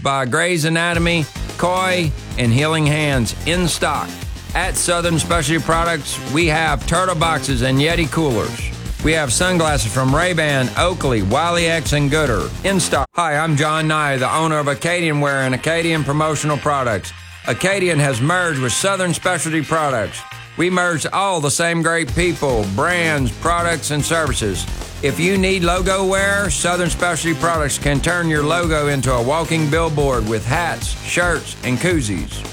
by Grey's Anatomy, Koi, and Healing Hands in stock. At Southern Specialty Products, we have Turtle Boxes and Yeti Coolers. We have sunglasses from Ray-Ban, Oakley, Wiley X, and Gooder in stock. Hi, I'm John Nye, the owner of Acadian Wear and Acadian Promotional Products. Acadian has merged with Southern Specialty Products. We merged all the same great people, brands, products, and services. If you need logo wear, Southern Specialty Products can turn your logo into a walking billboard with hats, shirts, and koozies.